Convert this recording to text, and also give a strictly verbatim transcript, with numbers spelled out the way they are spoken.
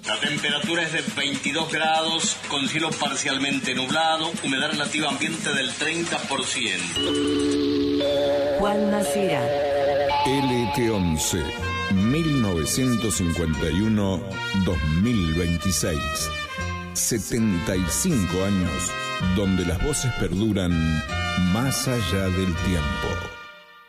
La temperatura es de veintidós grados, con cielo parcialmente nublado, humedad relativa ambiente del treinta por ciento. Juan Macera. L T once, mil novecientos cincuenta y uno a dos mil veintiséis. setenta y cinco años donde las voces perduran más allá del tiempo.